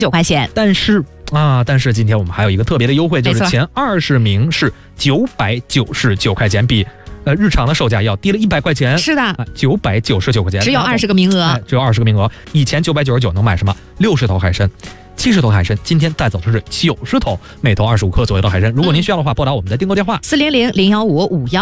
9块钱。 但是今天我们还有一个特别的优惠，就是前20名是999块钱，比日常的售价要低了100块钱。 是的 ，999块钱， 只有20个名额， 只有20个名额。以前999能买什么？60头海参。70头海参，今天带走的是90头，每头25克左右的海参。如果您需要的话，拨打我们的订购电话 400-015-51。